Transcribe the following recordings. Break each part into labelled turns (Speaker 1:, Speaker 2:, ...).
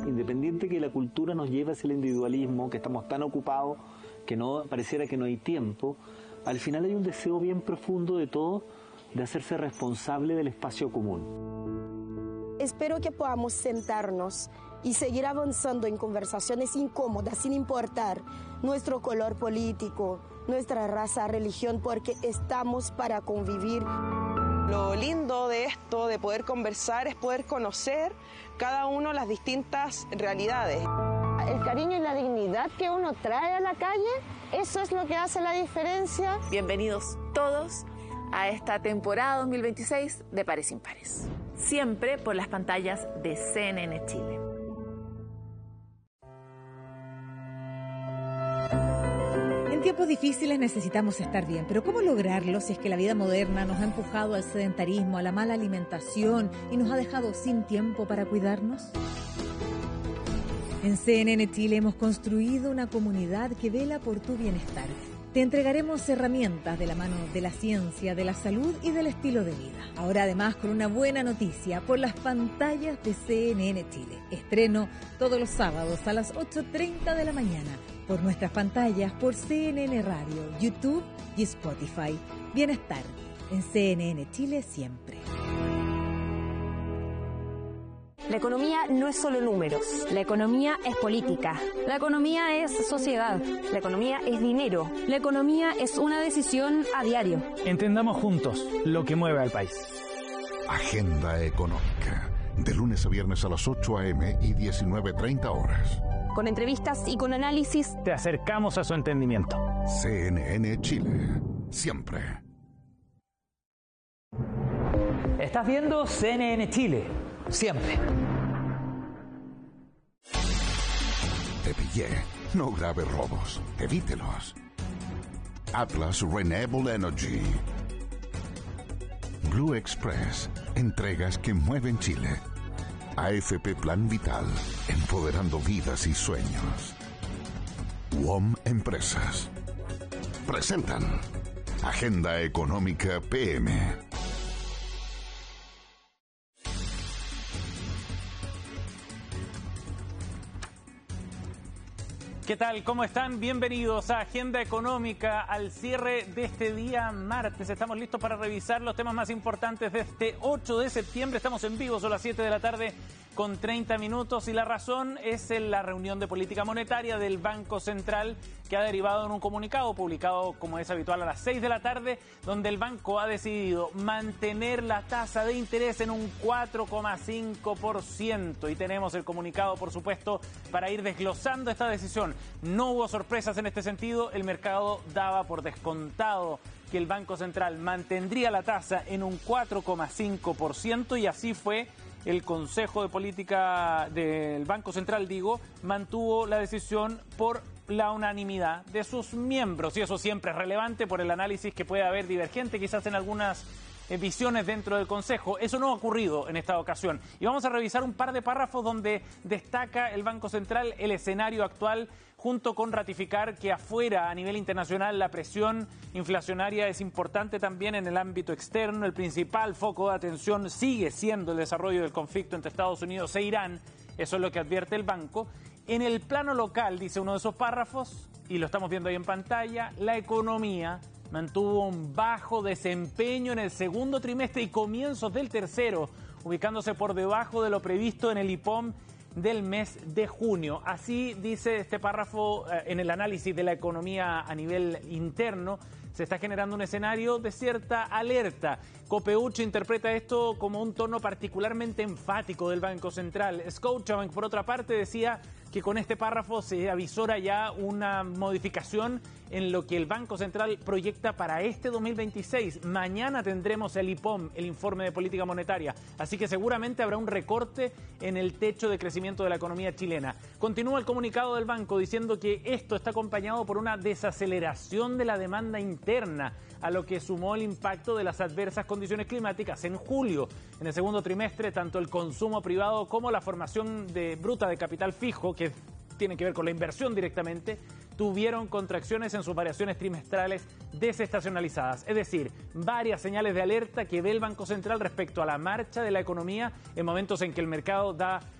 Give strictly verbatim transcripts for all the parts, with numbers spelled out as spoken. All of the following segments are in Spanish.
Speaker 1: independiente que la cultura nos lleve hacia el individualismo, que estamos tan ocupados que no pareciera que no hay tiempo, al final hay un deseo bien profundo de todos de hacerse responsable del espacio común.
Speaker 2: Espero que podamos sentarnos y seguir avanzando en conversaciones incómodas, sin importar nuestro color político, nuestra raza, religión, porque estamos para convivir.
Speaker 3: Lo lindo de esto, de poder conversar, es poder conocer cada uno las distintas realidades.
Speaker 4: El cariño y la dignidad que uno trae a la calle, eso es lo que hace la diferencia.
Speaker 5: Bienvenidos todos a esta temporada dos mil veintiséis de Pares Impares. Siempre por las pantallas de C N N Chile.
Speaker 6: En tiempos difíciles necesitamos estar bien, pero ¿cómo lograrlo si es que la vida moderna nos ha empujado al sedentarismo, a la mala alimentación y nos ha dejado sin tiempo para cuidarnos? En C N N Chile hemos construido una comunidad que vela por tu bienestar. Te entregaremos herramientas de la mano de la ciencia, de la salud y del estilo de vida. Ahora además con una buena noticia por las pantallas de C N N Chile. Estreno todos los sábados a las ocho treinta de la mañana por nuestras pantallas, por C N N Radio, YouTube y Spotify. Bienestar en C N N Chile siempre.
Speaker 7: La economía no es solo números. La economía es política. La economía es sociedad. La economía es dinero. La economía es una decisión a diario.
Speaker 8: Entendamos juntos lo que mueve al país.
Speaker 9: Agenda Económica. De lunes a viernes a las ocho a eme y diecinueve treinta horas.
Speaker 7: Con entrevistas y con análisis.
Speaker 8: Te acercamos a su entendimiento.
Speaker 9: C N N Chile. Siempre.
Speaker 10: Estás viendo C N N Chile. Siempre.
Speaker 9: Te pillé. No grave robos. Evítelos. Atlas Renewable Energy. Blue Express. Entregas que mueven Chile. A F P Plan Vital. Empoderando vidas y sueños. W O M Empresas. Presentan Agenda Económica P M.
Speaker 11: ¿Qué tal? ¿Cómo están? Bienvenidos a Agenda Económica, al cierre de este día martes. Estamos listos para revisar los temas más importantes de este ocho de septiembre. Estamos en vivo, son las siete de la tarde con treinta minutos y la razón es en la reunión de política monetaria del Banco Central que ha derivado en un comunicado publicado como es habitual a las seis de la tarde, donde el banco ha decidido mantener la tasa de interés en un cuatro coma cinco por ciento y tenemos el comunicado, por supuesto, para ir desglosando esta decisión. No hubo sorpresas en este sentido, el mercado daba por descontado que el Banco Central mantendría la tasa en un cuatro coma cinco por ciento y así fue. El Consejo de Política del Banco Central, digo, mantuvo la decisión por la unanimidad de sus miembros y eso siempre es relevante por el análisis que puede haber divergente quizás en algunas eh, visiones dentro del Consejo. Eso no ha ocurrido en esta ocasión y vamos a revisar un par de párrafos donde destaca el Banco Central el escenario actual junto con ratificar que afuera, a nivel internacional, la presión inflacionaria es importante también en el ámbito externo. El principal foco de atención sigue siendo el desarrollo del conflicto entre Estados Unidos e Irán. Eso es lo que advierte el banco. En el plano local, dice uno de esos párrafos, y lo estamos viendo ahí en pantalla, la economía mantuvo un bajo desempeño en el segundo trimestre y comienzos del tercero, ubicándose por debajo de lo previsto en el I P O M del mes de junio. Así dice este párrafo eh, en el análisis de la economía a nivel interno. Se está generando un escenario de cierta alerta. Copeuch interpreta esto como un tono particularmente enfático del Banco Central. Scotiabank, por otra parte, decía que con este párrafo se avisora ya una modificación en lo que el Banco Central proyecta para este dos mil veintiséis. Mañana tendremos el I P O M, el informe de política monetaria, así que seguramente habrá un recorte en el techo de crecimiento de la economía chilena. Continúa el comunicado del banco diciendo que esto está acompañado por una desaceleración de la demanda interna, a lo que sumó el impacto de las adversas condiciones climáticas en julio. En el segundo trimestre, tanto el consumo privado como la formación de bruta de capital fijo, que tiene que ver con la inversión directamente, tuvieron contracciones en sus variaciones trimestrales desestacionalizadas. Es decir, varias señales de alerta que ve el Banco Central respecto a la marcha de la economía en momentos en que el mercado da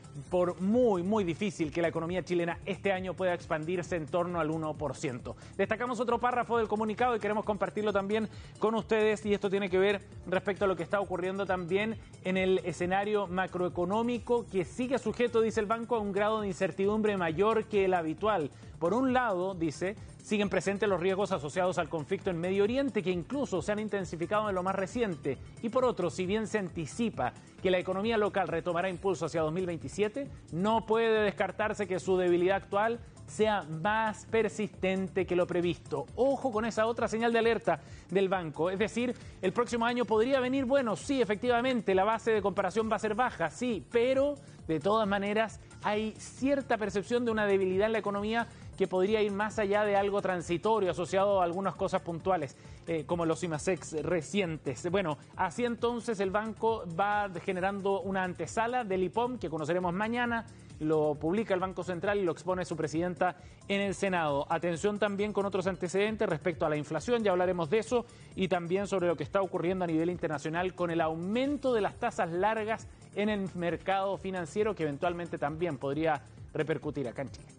Speaker 11: por muy, muy difícil que la economía chilena este año pueda expandirse en torno al uno por ciento. Destacamos otro párrafo del comunicado y queremos compartirlo también con ustedes, y esto tiene que ver respecto a lo que está ocurriendo también en el escenario macroeconómico, que sigue sujeto, dice el banco, a un grado de incertidumbre mayor que el habitual. Por un lado, dice, siguen presentes los riesgos asociados al conflicto en Medio Oriente, que incluso se han intensificado en lo más reciente. Y por otro, si bien se anticipa que la economía local retomará impulso hacia dos mil veintisiete, no puede descartarse que su debilidad actual sea más persistente que lo previsto. Ojo con esa otra señal de alerta del banco. Es decir, el próximo año podría venir bueno, sí, efectivamente, la base de comparación va a ser baja, sí, pero de todas maneras hay cierta percepción de una debilidad en la economía que podría ir más allá de algo transitorio asociado a algunas cosas puntuales, eh, como los IMASEX recientes. Bueno, así entonces el banco va generando una antesala del I P O M que conoceremos mañana. Lo publica el Banco Central y lo expone su presidenta en el Senado. Atención también con otros antecedentes respecto a la inflación, ya hablaremos de eso, y también sobre lo que está ocurriendo a nivel internacional con el aumento de las tasas largas en el mercado financiero, que eventualmente también podría repercutir acá en Chile.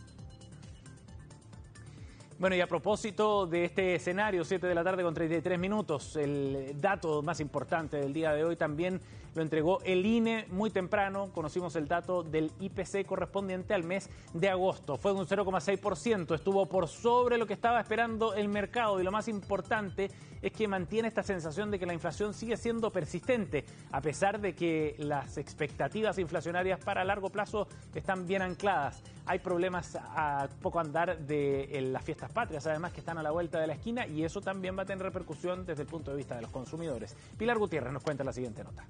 Speaker 11: Bueno, y a propósito de este escenario, siete de la tarde con treinta y tres minutos, el dato más importante del día de hoy también lo entregó el I N E muy temprano. Conocimos el dato del I P C correspondiente al mes de agosto. Fue de un cero coma seis por ciento, estuvo por sobre lo que estaba esperando el mercado, y lo más importante es que mantiene esta sensación de que la inflación sigue siendo persistente, a pesar de que las expectativas inflacionarias para largo plazo están bien ancladas. Hay problemas a poco andar de las fiestas patrias, además, que están a la vuelta de la esquina, y eso también va a tener repercusión desde el punto de vista de los consumidores. Pilar Gutiérrez nos cuenta la siguiente nota.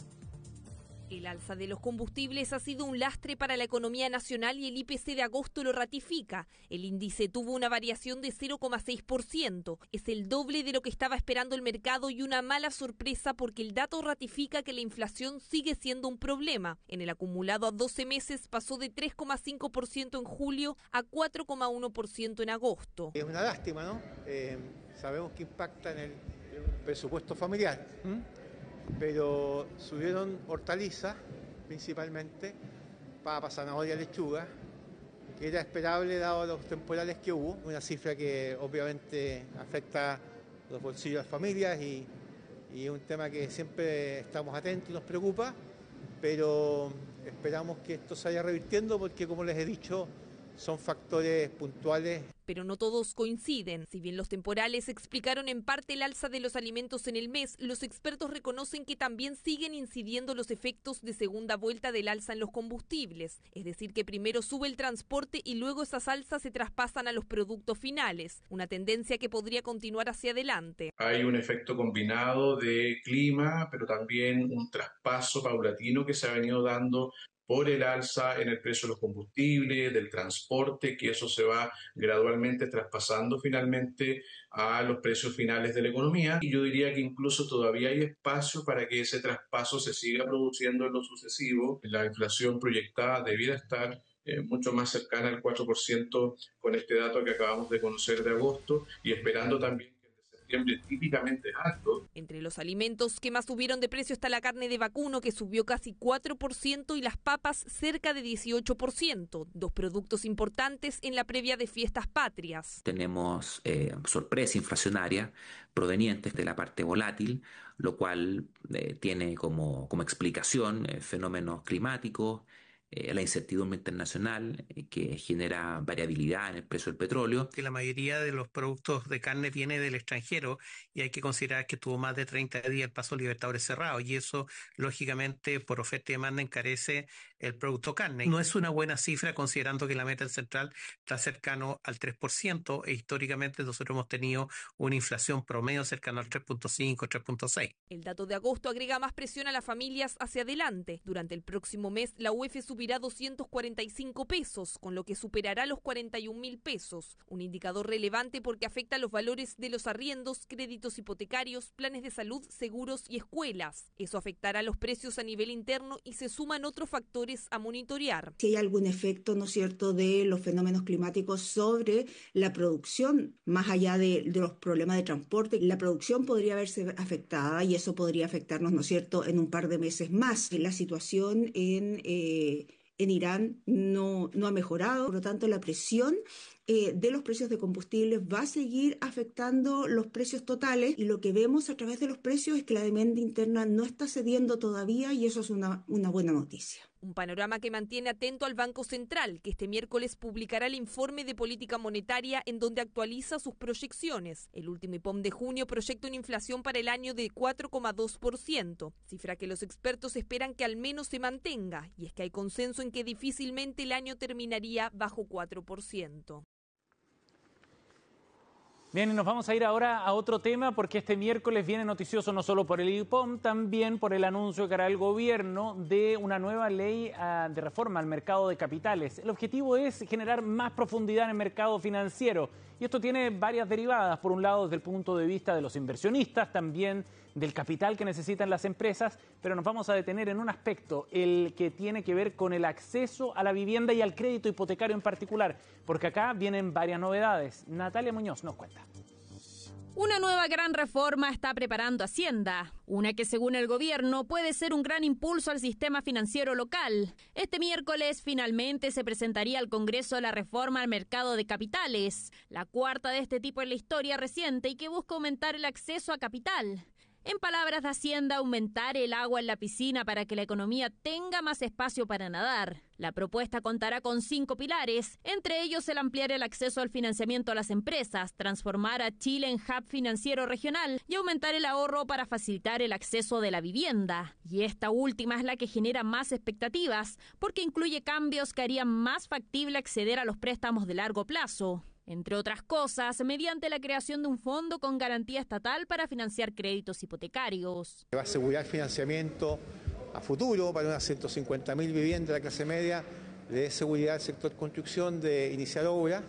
Speaker 12: El alza de los combustibles ha sido un lastre para la economía nacional y el I P C de agosto lo ratifica. El índice tuvo una variación de cero coma seis por ciento. Es el doble de lo que estaba esperando el mercado y una mala sorpresa porque el dato ratifica que la inflación sigue siendo un problema. En el acumulado a doce meses pasó de tres coma cinco por ciento en julio a cuatro coma uno por ciento en agosto.
Speaker 13: Es una lástima, ¿no? Eh, sabemos que impacta en el presupuesto familiar. ¿Mm? Pero subieron hortalizas, principalmente, papa, zanahoria, lechuga, que era esperable dado los temporales que hubo, una cifra que obviamente afecta los bolsillos de las familias y, y un tema que siempre estamos atentos y nos preocupa, pero esperamos que esto se vaya revirtiendo porque, como les he dicho, son factores puntuales.
Speaker 12: Pero no todos coinciden. Si bien los temporales explicaron en parte el alza de los alimentos en el mes, los expertos reconocen que también siguen incidiendo los efectos de segunda vuelta del alza en los combustibles. Es decir, que primero sube el transporte y luego esas alzas se traspasan a los productos finales. Una tendencia que podría continuar hacia adelante.
Speaker 14: Hay un efecto combinado de clima, pero también un traspaso paulatino que se ha venido dando por el alza en el precio de los combustibles, del transporte, que eso se va gradualmente traspasando finalmente a los precios finales de la economía. Y yo diría que incluso todavía hay espacio para que ese traspaso se siga produciendo en lo sucesivo. La inflación proyectada debiera estar eh, mucho más cercana al cuatro por ciento con este dato que acabamos de conocer de agosto, y esperando también típicamente es alto.
Speaker 12: Entre los alimentos que más subieron de precio está la carne de vacuno, que subió casi cuatro por ciento, y las papas cerca de dieciocho por ciento, dos productos importantes en la previa de fiestas patrias.
Speaker 15: Tenemos eh, sorpresa inflacionaria provenientes de la parte volátil, lo cual eh, tiene como, como explicación eh, fenómenos climáticos, Eh, la incertidumbre internacional eh, que genera variabilidad en el precio del petróleo.
Speaker 16: Que la mayoría de los productos de carne viene del extranjero y hay que considerar que tuvo más de treinta días el paso Libertadores cerrado, y eso lógicamente por oferta y demanda encarece el producto carne. No es una buena cifra considerando que la meta central está cercano al tres por ciento e históricamente nosotros hemos tenido una inflación promedio cercano al tres punto cinco, tres punto seis.
Speaker 12: El dato de agosto agrega más presión a las familias hacia adelante. Durante el próximo mes la U E F subirá doscientos cuarenta y cinco pesos, con lo que superará los cuarenta y un mil pesos. Un indicador relevante porque afecta los valores de los arriendos, créditos hipotecarios, planes de salud, seguros y escuelas. Eso afectará los precios a nivel interno y se suman otros factores a monitorear.
Speaker 17: Si hay algún efecto, ¿no es cierto?, de los fenómenos climáticos sobre la producción, más allá de, de los problemas de transporte, la producción podría verse afectada y eso podría afectarnos, ¿no es cierto?, en un par de meses más. La situación en... Eh, en Irán no, no ha mejorado, por lo tanto la presión eh, de los precios de combustibles va a seguir afectando los precios totales, y lo que vemos a través de los precios es que la demanda interna no está cediendo todavía, y eso es una, una buena noticia.
Speaker 12: Un panorama que mantiene atento al Banco Central, que este miércoles publicará el informe de política monetaria en donde actualiza sus proyecciones. El último I P O M de junio proyecta una inflación para el año de cuatro coma dos por ciento, cifra que los expertos esperan que al menos se mantenga, y es que hay consenso en que difícilmente el año terminaría bajo cuatro por ciento.
Speaker 11: Bien, y nos vamos a ir ahora a otro tema, porque este miércoles viene noticioso no solo por el I P O M, también por el anuncio que hará el gobierno de una nueva ley uh, de reforma al mercado de capitales. El objetivo es generar más profundidad en el mercado financiero, y esto tiene varias derivadas. Por un lado, desde el punto de vista de los inversionistas, también del capital que necesitan las empresas, pero nos vamos a detener en un aspecto, el que tiene que ver con el acceso a la vivienda y al crédito hipotecario en particular, porque acá vienen varias novedades. Natalia Muñoz nos cuenta.
Speaker 18: Una nueva gran reforma está preparando Hacienda, una que según el gobierno puede ser un gran impulso al sistema financiero local. Este miércoles finalmente se presentaría al Congreso la reforma al mercado de capitales, la cuarta de este tipo en la historia reciente y que busca aumentar el acceso a capital. En palabras de Hacienda, aumentar el agua en la piscina para que la economía tenga más espacio para nadar. La propuesta contará con cinco pilares, entre ellos el ampliar el acceso al financiamiento a las empresas, transformar a Chile en hub financiero regional y aumentar el ahorro para facilitar el acceso de la vivienda. Y esta última es la que genera más expectativas, porque incluye cambios que harían más factible acceder a los préstamos de largo plazo. Entre otras cosas, mediante la creación de un fondo con garantía estatal para financiar créditos hipotecarios.
Speaker 13: Va a asegurar financiamiento a futuro para unas ciento cincuenta mil viviendas de la clase media, le dé seguridad al sector construcción de iniciar obra.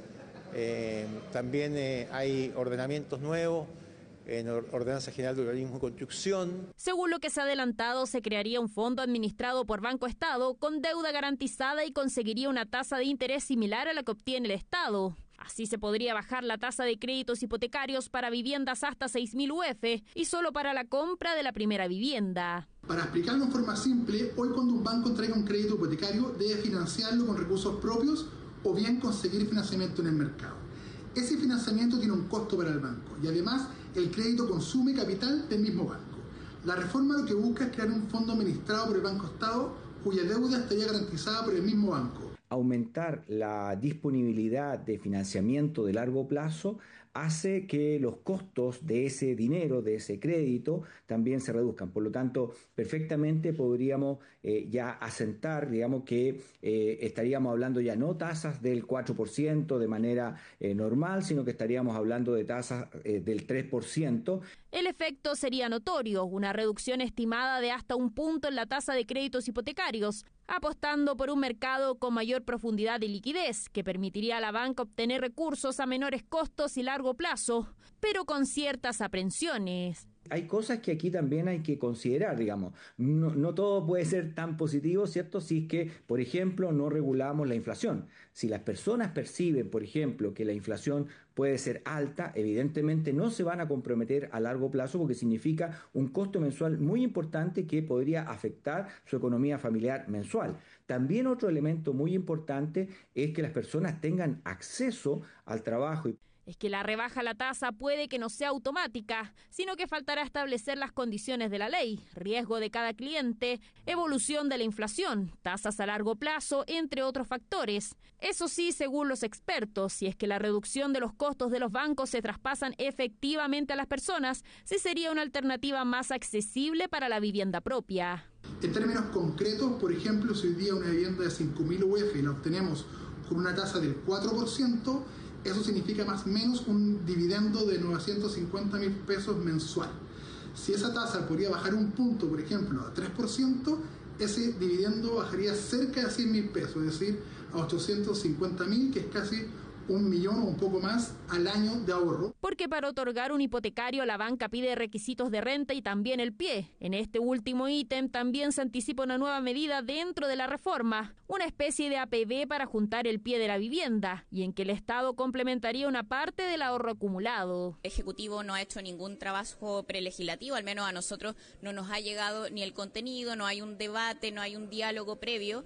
Speaker 13: Eh, también eh, hay ordenamientos nuevos en Ordenanza General de Urbanismo y Construcción.
Speaker 18: Según lo que se ha adelantado, se crearía un fondo administrado por Banco Estado con deuda garantizada y conseguiría una tasa de interés similar a la que obtiene el Estado. Así se podría bajar la tasa de créditos hipotecarios para viviendas hasta seis mil U F y solo para la compra de la primera vivienda.
Speaker 19: Para explicarlo en forma simple, hoy cuando un banco entrega un crédito hipotecario debe financiarlo con recursos propios o bien conseguir financiamiento en el mercado. Ese financiamiento tiene un costo para el banco y además el crédito consume capital del mismo banco. La reforma lo que busca es crear un fondo administrado por el Banco Estado cuya deuda estaría garantizada por el mismo banco.
Speaker 20: Aumentar la disponibilidad de financiamiento de largo plazo hace que los costos de ese dinero, de ese crédito, también se reduzcan. Por lo tanto, perfectamente podríamos eh, ya asentar, digamos que eh, estaríamos hablando ya no tasas del cuatro por ciento de manera eh, normal, sino que estaríamos hablando de tasas eh, del tres por ciento.
Speaker 18: El efecto sería notorio, una reducción estimada de hasta un punto en la tasa de créditos hipotecarios, apostando por un mercado con mayor profundidad y liquidez, que permitiría a la banca obtener recursos a menores costos y largo plazo, pero con ciertas aprensiones.
Speaker 20: Hay cosas que aquí también hay que considerar, digamos. No, no todo puede ser tan positivo, ¿cierto? Si es que, por ejemplo, no regulamos la inflación. Si las personas perciben, por ejemplo, que la inflación puede ser alta, evidentemente no se van a comprometer a largo plazo porque significa un costo mensual muy importante que podría afectar su economía familiar mensual. También otro elemento muy importante es que las personas tengan acceso al trabajo.
Speaker 18: Es que la rebaja a la tasa puede que no sea automática, sino que faltará establecer las condiciones de la ley, riesgo de cada cliente, evolución de la inflación, tasas a largo plazo, entre otros factores. Eso sí, según los expertos, si es que la reducción de los costos de los bancos se traspasan efectivamente a las personas, sí sería una alternativa más accesible para la vivienda propia.
Speaker 19: En términos concretos, por ejemplo, si hoy día una vivienda de cinco mil U F y la obtenemos con una tasa del cuatro por ciento, eso significa más o menos un dividendo de novecientos cincuenta mil pesos mensual. Si esa tasa podría bajar un punto, por ejemplo, a tres por ciento, ese dividendo bajaría cerca de cien mil pesos, es decir, a ochocientos cincuenta mil, que es casi un millón o un poco más al año de ahorro.
Speaker 18: Porque para otorgar un hipotecario la banca pide requisitos de renta y también el pie. En este último ítem también se anticipa una nueva medida dentro de la reforma, una especie de A P B para juntar el pie de la vivienda y en que el Estado complementaría una parte del ahorro acumulado.
Speaker 21: El Ejecutivo no ha hecho ningún trabajo prelegislativo, al menos a nosotros no nos ha llegado ni el contenido, no hay un debate, no hay un diálogo previo.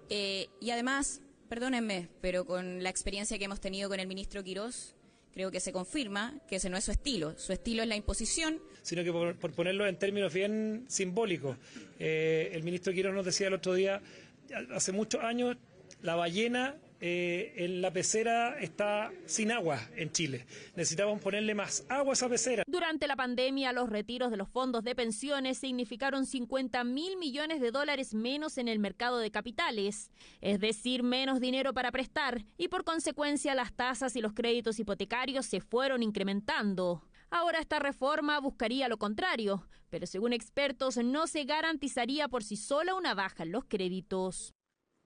Speaker 21: Eh, y además, perdónenme, pero con la experiencia que hemos tenido con el ministro Quirós, creo que se confirma que ese no es su estilo. Su estilo es la imposición.
Speaker 1: Sino que por, por ponerlo en términos bien simbólicos, eh, el ministro Quirós nos decía el otro día, hace muchos años, la ballena eh, en la pecera está sin agua en Chile. Necesitamos ponerle más agua a esa pecera.
Speaker 18: Durante la pandemia, los retiros de los fondos de pensiones significaron cincuenta mil millones de dólares menos en el mercado de capitales, es decir, menos dinero para prestar, y por consecuencia las tasas y los créditos hipotecarios se fueron incrementando. Ahora esta reforma buscaría lo contrario, pero según expertos no se garantizaría por sí sola una baja en los créditos.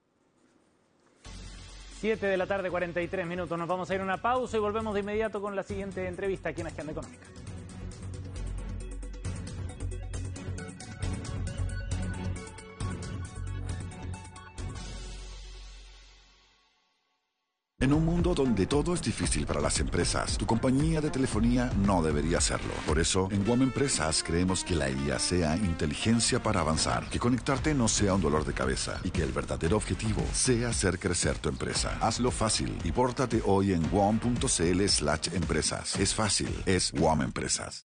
Speaker 11: siete de la tarde, cuarenta y tres minutos. Nos vamos a ir a una pausa y volvemos de inmediato con la siguiente entrevista aquí en Agenda Económica.
Speaker 22: En un mundo donde todo es difícil para las empresas, tu compañía de telefonía no debería serlo. Por eso, en WOM Empresas creemos que la I A sea inteligencia para avanzar, que conectarte no sea un dolor de cabeza y que el verdadero objetivo sea hacer crecer tu empresa. Hazlo fácil y pórtate hoy en wom.cl slash empresas. Es fácil, es WOM Empresas.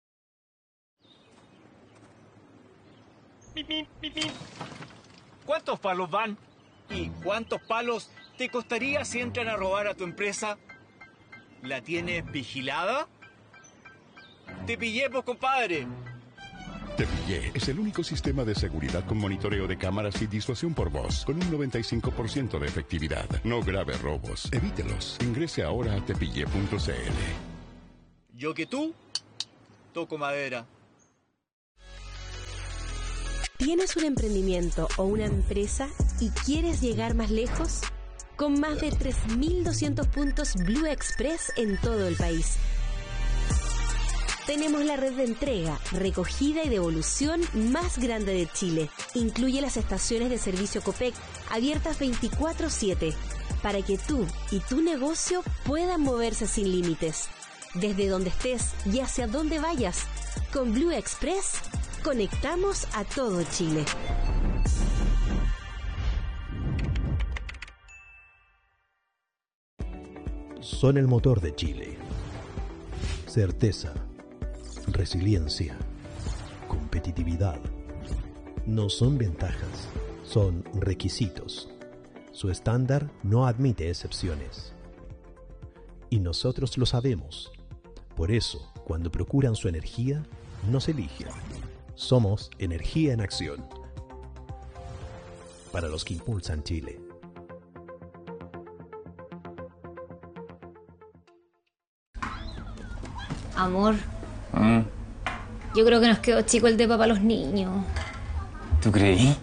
Speaker 23: ¿Cuántos palos van? ¿Y cuántos palos te costaría si entran a robar a tu empresa? ¿La tienes vigilada? ¡Te pillé, pues, compadre!
Speaker 24: Te Pillé es el único sistema de seguridad con monitoreo de cámaras y disuasión por voz, con un noventa y cinco por ciento de efectividad. No grave robos. Evítelos. Ingrese ahora a tepillé punto c l.
Speaker 23: Yo que tú, toco madera.
Speaker 25: ¿Tienes un emprendimiento o una empresa y quieres llegar más lejos? Con más de tres mil doscientos puntos Blue Express en todo el país. Tenemos la red de entrega, recogida y devolución más grande de Chile. Incluye las estaciones de servicio Copec, abiertas veinticuatro siete, para que tú y tu negocio puedan moverse sin límites. Desde donde estés y hacia donde vayas, con Blue Express conectamos a todo Chile.
Speaker 26: Son el motor de Chile. Certeza, resiliencia, competitividad. No son ventajas, son requisitos. Su estándar no admite excepciones. Y nosotros lo sabemos. Por eso, cuando procuran su energía, nos eligen. Somos Energía en Acción. Para los que impulsan Chile.
Speaker 27: Amor, ¿Mm? Yo creo que nos quedó chico el depa para los niños.
Speaker 28: ¿Tú creí?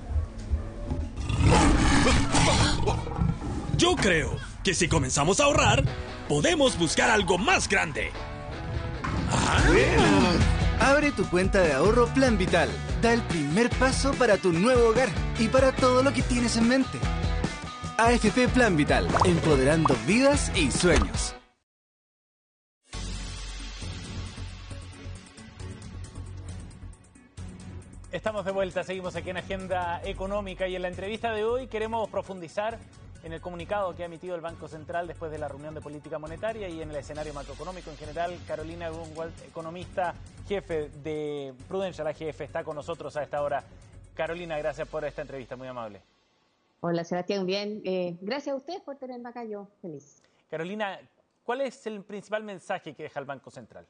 Speaker 29: Yo creo que si comenzamos a ahorrar, podemos buscar algo más grande.
Speaker 28: ¿Ah? Bueno. Abre tu cuenta de ahorro Plan Vital. Da el primer paso para tu nuevo hogar y para todo lo que tienes en mente. A F P Plan Vital, empoderando vidas y sueños.
Speaker 11: Estamos de vuelta, seguimos aquí en Agenda Económica y en la entrevista de hoy queremos profundizar en el comunicado que ha emitido el Banco Central después de la reunión de política monetaria y en el escenario macroeconómico en general. Carolina Grunwald, economista jefe de Prudential A G F, está con nosotros a esta hora. Carolina, gracias por esta entrevista, muy amable.
Speaker 30: Hola Sebastián, bien. Eh, gracias a ustedes por tenerme acá, yo feliz.
Speaker 11: Carolina, ¿cuál es el principal mensaje que deja el Banco Central?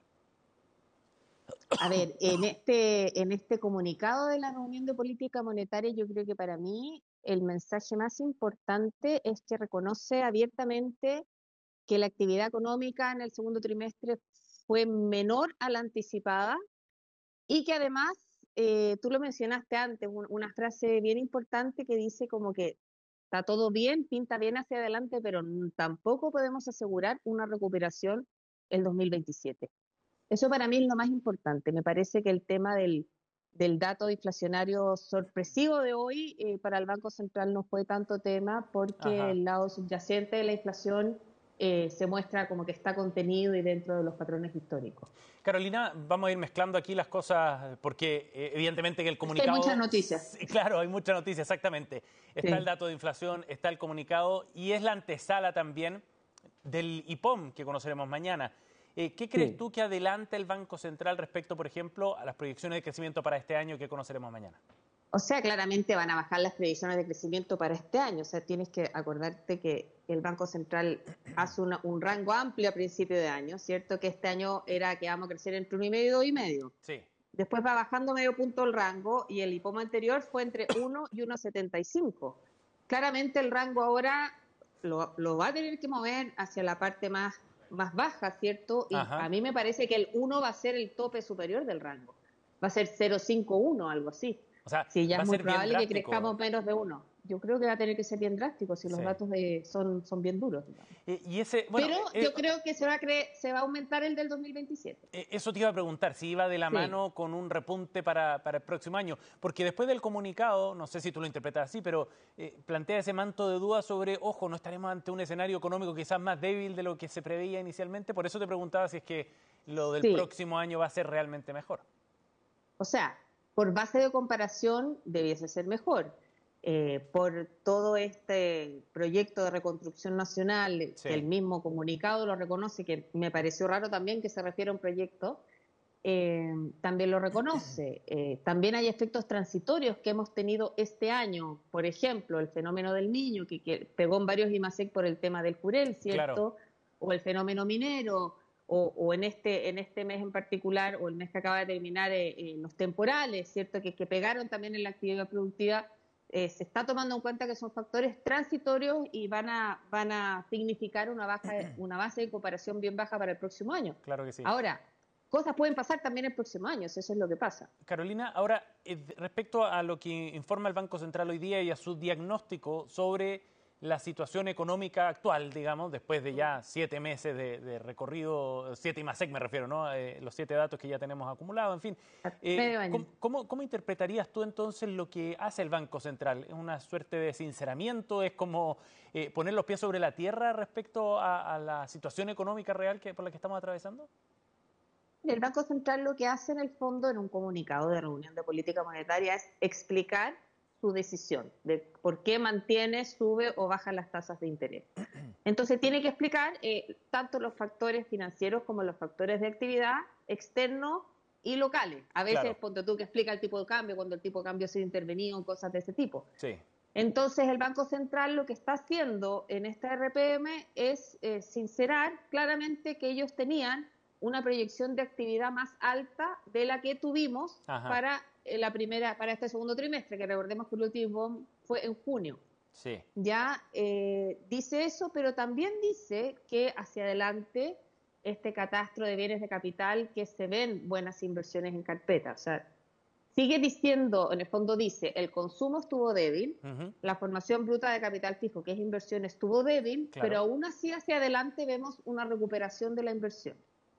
Speaker 30: A ver, en este, en este comunicado de la reunión de política monetaria, yo creo que para mí el mensaje más importante es que reconoce abiertamente que la actividad económica en el segundo trimestre fue menor a la anticipada y que además, eh, tú lo mencionaste antes, un, una frase bien importante que dice como que está todo bien, pinta bien hacia adelante, pero tampoco podemos asegurar una recuperación en dos mil veintisiete. Eso para mí es lo más importante. Me parece que el tema del, del dato inflacionario sorpresivo de hoy eh, para el Banco Central no fue tanto tema porque Ajá. el lado subyacente de la inflación eh, se muestra como que está contenido y dentro de los patrones históricos.
Speaker 11: Carolina, vamos a ir mezclando aquí las cosas porque eh, evidentemente que el comunicado...
Speaker 30: Hay muchas noticias.
Speaker 11: Sí, claro, hay muchas noticias, exactamente. Está
Speaker 30: Sí.
Speaker 11: el dato de inflación, está el comunicado y es la antesala también del I P O M que conoceremos mañana. Eh, ¿Qué crees
Speaker 30: Sí.
Speaker 11: tú que adelanta el Banco Central respecto, por ejemplo, a las proyecciones de crecimiento para este año que conoceremos mañana?
Speaker 30: O sea, claramente van a bajar las previsiones de crecimiento para este año. O sea, tienes que acordarte que el Banco Central hace una, un rango amplio a principio de año, ¿cierto? Que este año era que vamos a crecer entre uno y medio y dos y medio.
Speaker 11: Sí.
Speaker 30: Después va bajando medio punto el rango y el I P O M anterior fue entre uno y uno setenta y cinco. Claramente el rango ahora lo, lo va a tener que mover hacia la parte más, más baja, ¿cierto? Y
Speaker 11: Ajá.
Speaker 30: a mí me parece que el uno va a ser el tope superior del rango. Va a ser cero coma cincuenta y uno, algo así.
Speaker 11: O sea,
Speaker 30: Sí, ya
Speaker 11: va
Speaker 30: es
Speaker 11: a
Speaker 30: muy
Speaker 11: ser bien
Speaker 30: probable que
Speaker 11: drástico.
Speaker 30: crezcamos menos de uno. Yo creo que va a tener que ser bien drástico si los
Speaker 11: Sí.
Speaker 30: datos de, son, son bien duros. digamos.
Speaker 11: Eh, y ese, bueno,
Speaker 30: Pero
Speaker 11: eh,
Speaker 30: yo creo que se va, a cre- se va a aumentar el del dos mil veintisiete.
Speaker 11: Eh, Eso te iba a preguntar, si iba de la
Speaker 30: Sí.
Speaker 11: mano con un repunte para, para el próximo año, porque después del comunicado, no sé si tú lo interpretas así, pero eh, plantea ese manto de duda sobre, ojo, no estaremos ante un escenario económico quizás más débil de lo que se preveía inicialmente, por eso te preguntaba si es que lo del
Speaker 30: Sí.
Speaker 11: próximo año va a ser realmente mejor.
Speaker 30: O sea, por base de comparación debiese ser mejor. Eh, por todo este proyecto de reconstrucción nacional,
Speaker 11: Sí.
Speaker 30: que el mismo comunicado lo reconoce, que me pareció raro también que se refiera a un proyecto, eh, también lo reconoce. Eh, también hay efectos transitorios que hemos tenido este año, por ejemplo, el fenómeno del Niño, que, que pegó en varios IMASEC por el tema del Jurel, ¿cierto?
Speaker 11: Claro.
Speaker 30: O el fenómeno minero, o, o en este en este mes en particular, o el mes que acaba de terminar, eh, eh, los temporales, ¿cierto? Que, que pegaron también en la actividad productiva. Eh, se está tomando en cuenta que son factores transitorios y van a van a significar una baja una base de comparación bien baja para el próximo año.
Speaker 11: Claro que sí.
Speaker 30: Ahora, cosas pueden pasar también el próximo año, eso es lo que pasa.
Speaker 11: Carolina, ahora, eh, respecto a lo que informa el Banco Central hoy día y a su diagnóstico sobre la situación económica actual, digamos, después de ya siete meses de, de recorrido, siete IMASEC me refiero, ¿no? Eh, los siete datos que ya tenemos acumulados, en fin. Eh,
Speaker 30: Medio año.
Speaker 11: ¿cómo, cómo, cómo interpretarías tú entonces lo que hace el Banco Central? ¿Es una suerte de sinceramiento? ¿Es como eh, poner los pies sobre la tierra respecto a, a la situación económica real que, por la que estamos atravesando?
Speaker 30: El Banco Central lo que hace en el fondo en un comunicado de reunión de política monetaria es explicar su decisión de por qué mantiene, sube o baja las tasas de interés. Entonces tiene que explicar eh, tanto los factores financieros como los factores de actividad externos y locales. A veces,
Speaker 11: Claro.
Speaker 30: ponte tú que explica el tipo de cambio, cuando el tipo de cambio ha sido intervenido, cosas de ese tipo.
Speaker 11: Sí.
Speaker 30: Entonces el Banco Central lo que está haciendo en esta R P M es eh, sincerar claramente que ellos tenían una proyección de actividad más alta de la que tuvimos
Speaker 11: Ajá.
Speaker 30: para eh, la primera, para este segundo trimestre, que recordemos que el último fue en junio.
Speaker 11: Sí.
Speaker 30: Ya eh, dice eso, pero también dice que hacia adelante este catastro de bienes de capital, que se ven buenas inversiones en carpeta. O sea, sigue diciendo, en el fondo dice, el consumo estuvo débil,
Speaker 11: Ujú.
Speaker 30: la formación bruta de capital fijo, que es inversión, estuvo débil,
Speaker 11: Claro.
Speaker 30: pero aún así hacia adelante vemos una recuperación de la inversión.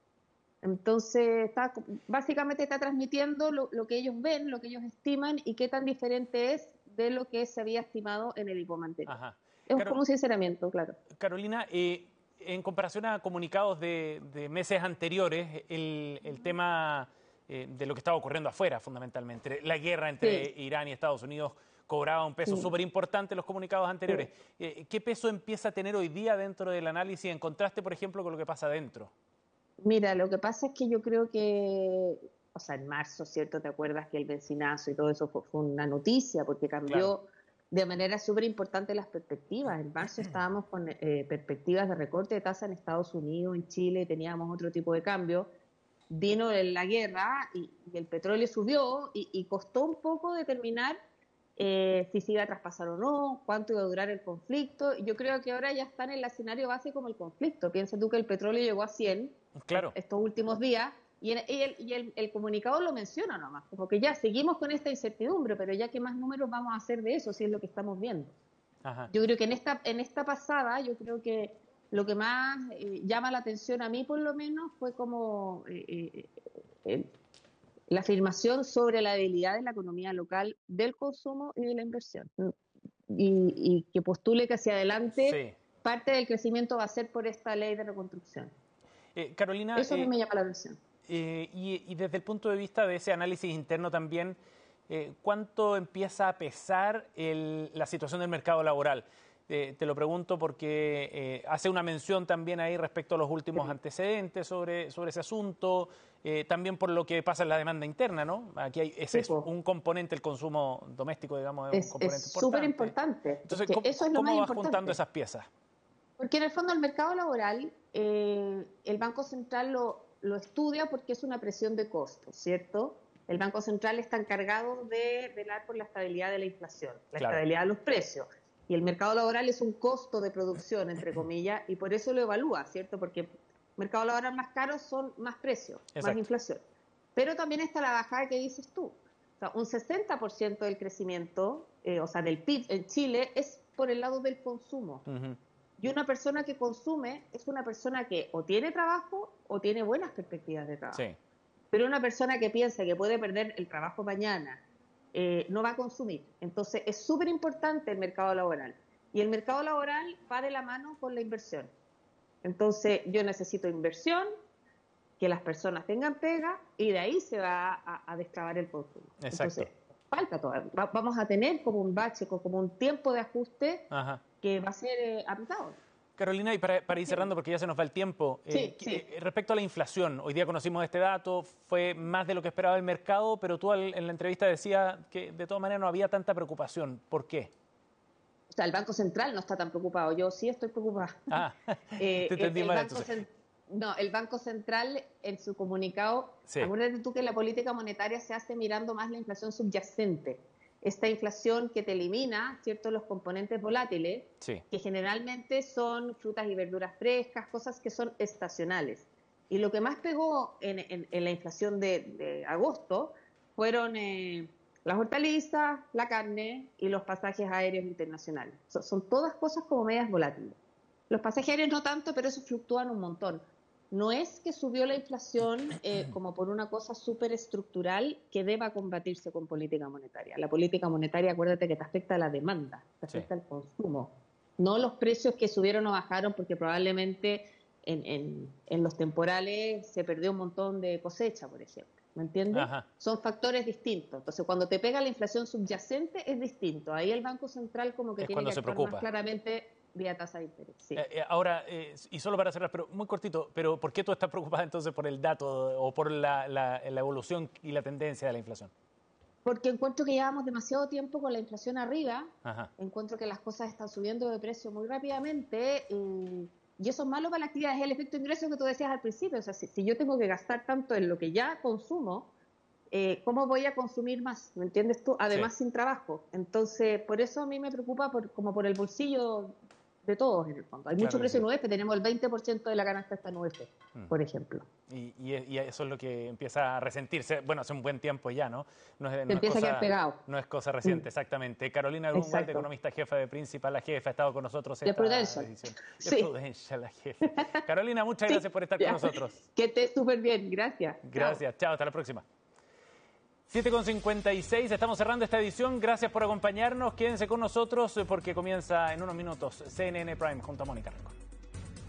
Speaker 30: Entonces, está, básicamente está transmitiendo lo, lo que ellos ven, lo que ellos estiman y qué tan diferente es de lo que se había estimado en el I P O M anterior.
Speaker 11: Ajá.
Speaker 30: Es
Speaker 11: Caro-
Speaker 30: como un sinceramiento, claro.
Speaker 11: Carolina, eh, en comparación a comunicados de, de meses anteriores, el, el tema eh, de lo que estaba ocurriendo afuera, fundamentalmente, la guerra entre
Speaker 30: Sí.
Speaker 11: Irán y Estados Unidos cobraba un peso
Speaker 30: Sí.
Speaker 11: súper importante en los comunicados anteriores. Eh, ¿Qué peso empieza a tener hoy día dentro del análisis en contraste, por ejemplo, con lo que pasa adentro?
Speaker 30: Mira, lo que pasa es que yo creo que, o sea, en marzo, ¿cierto? ¿Te acuerdas que el benzinazo y todo eso fue, fue una noticia? Porque cambió
Speaker 11: Claro.
Speaker 30: de manera súper importante las perspectivas. En marzo estábamos con eh, perspectivas de recorte de tasa en Estados Unidos, en Chile, teníamos otro tipo de cambio. Vino la guerra y, y el petróleo subió y, y costó un poco determinar eh, si se iba a traspasar o no, cuánto iba a durar el conflicto. Yo creo que ahora ya están en el escenario base como el conflicto. Piensa tú que el petróleo llegó a cien
Speaker 11: Claro.
Speaker 30: estos últimos días y, en- y el, y el- el comunicado lo menciona nomás, como que ya seguimos con esta incertidumbre, pero ya qué más números vamos a hacer de eso si es lo que estamos viendo.
Speaker 11: Ajá.
Speaker 30: Yo creo que en esta en esta pasada, yo creo que lo que más eh, llama la atención a mí por lo menos fue como eh, eh, eh, la afirmación sobre la debilidad de la economía local, del consumo y de la inversión. Y, y que postule que hacia adelante
Speaker 11: Sí.
Speaker 30: parte del crecimiento va a ser por esta ley de reconstrucción.
Speaker 11: Eh, Carolina,
Speaker 30: eso
Speaker 11: eh,
Speaker 30: me llama la atención.
Speaker 11: Eh, y, y desde el punto de vista de ese análisis interno también, eh, ¿cuánto empieza a pesar el, la situación del mercado laboral? Eh, te lo pregunto porque eh, hace una mención también ahí respecto a los últimos sí. antecedentes sobre, sobre ese asunto, eh, también por lo que pasa en la demanda interna, ¿no? Aquí hay, ese sí, es un componente, el consumo doméstico, digamos, es, es un componente
Speaker 30: es súper importante.
Speaker 11: Entonces, ¿cómo,
Speaker 30: eso es lo
Speaker 11: ¿cómo
Speaker 30: más
Speaker 11: vas
Speaker 30: importante.
Speaker 11: juntando esas piezas?
Speaker 30: Porque en el fondo el mercado laboral, eh, el Banco Central lo, lo estudia porque es una presión de costos, ¿cierto? El Banco Central está encargado de velar por la estabilidad de la inflación, la claro. estabilidad de los precios. Y el mercado laboral es un costo de producción, entre comillas, y por eso lo evalúa, ¿cierto? Porque mercado laboral más caro son más precios, Exacto. más inflación. Pero también está la bajada que dices tú. O sea, un sesenta por ciento del crecimiento, eh, o sea, del P I B en Chile es por el lado del consumo. Uh-huh. Y una persona que consume es una persona que o tiene trabajo o tiene buenas perspectivas de trabajo. Sí. Pero una persona que piensa que puede perder el trabajo mañana, eh, no va a consumir. Entonces es súper importante el mercado laboral. Y el mercado laboral va de la mano con la inversión. Entonces yo necesito inversión, que las personas tengan pega y de ahí se va a, a destrabar el consumo.
Speaker 11: Exacto.
Speaker 30: Entonces falta todavía. Va, vamos a tener como un bache, como un tiempo de ajuste Ajá. que va a ser eh, apretado.
Speaker 11: Carolina, y para, para ir cerrando, porque ya se nos va el tiempo, eh, sí, sí. Eh, respecto a la inflación, hoy día conocimos este dato, fue más de lo que esperaba el mercado, pero tú al, en la entrevista decías que de todas maneras no había tanta preocupación. ¿Por qué?
Speaker 30: O sea, el Banco Central no está tan preocupado, yo sí estoy preocupada.
Speaker 11: Ah, eh, te entendí
Speaker 30: el, el
Speaker 11: mal
Speaker 30: Banco
Speaker 11: entonces.
Speaker 30: No, el Banco Central en su comunicado, sí. acuérdate tú que la política monetaria se hace mirando más la inflación subyacente, esta inflación que te elimina, ¿cierto?, los componentes volátiles, sí. que generalmente son frutas y verduras frescas, cosas que son estacionales. Y lo que más pegó en, en, en la inflación de, de agosto fueron eh, las hortalizas, la carne y los pasajes aéreos internacionales. So, son todas cosas como medias volátiles. Los pasajes aéreos no tanto, pero eso fluctúan un montón. No es que subió la inflación eh, como por una cosa súper estructural que deba combatirse con política monetaria. La política monetaria, acuérdate que te afecta a la demanda, te afecta sí. al consumo. No los precios que subieron o bajaron porque probablemente en, en, en los temporales se perdió un montón de cosecha, por ejemplo. ¿Me entiendes? Ajá. Son factores distintos. Entonces, cuando te pega la inflación subyacente es distinto. Ahí el Banco Central como que
Speaker 11: es
Speaker 30: tiene que
Speaker 11: se
Speaker 30: actuar
Speaker 11: preocupa.
Speaker 30: más claramente vía tasa de interés. Sí.
Speaker 11: Eh, eh, ahora, eh, y solo para cerrar, pero muy cortito, pero ¿por qué tú estás preocupada entonces por el dato o por la, la, la evolución y la tendencia de la inflación?
Speaker 30: Porque encuentro que llevamos demasiado tiempo con la inflación arriba, Ajá. encuentro que las cosas están subiendo de precio muy rápidamente y, y eso es malo para la actividad, es el efecto ingreso que tú decías al principio, o sea, si, si yo tengo que gastar tanto en lo que ya consumo, eh, ¿cómo voy a consumir más? ¿Me entiendes tú? Además sí. sin trabajo. Entonces, por eso a mí me preocupa por, como por el bolsillo de todos en el fondo. Hay claro mucho precio en U E F, tenemos el veinte por ciento de la canasta está en U E F, mm. por ejemplo.
Speaker 11: Y, y, y eso es lo que empieza a resentirse, bueno, hace un buen tiempo ya, ¿no? No es,
Speaker 30: no empieza
Speaker 11: es cosa,
Speaker 30: a quedar pegado.
Speaker 11: No es cosa reciente, mm. exactamente. Carolina Grunwald, economista jefa de Principal, la jefa, ha estado con nosotros en
Speaker 30: de
Speaker 11: esta
Speaker 30: Prudential.
Speaker 11: edición. De
Speaker 30: sí.
Speaker 11: Prudential, la jefa. Carolina, muchas sí. gracias por estar ya. con nosotros.
Speaker 30: Que estés súper bien, gracias.
Speaker 11: Gracias, chao. chao, hasta la próxima. siete con cincuenta y seis, estamos cerrando esta edición. Gracias por acompañarnos. Quédense con nosotros porque comienza en unos minutos C N N Prime junto a Mónica Rico.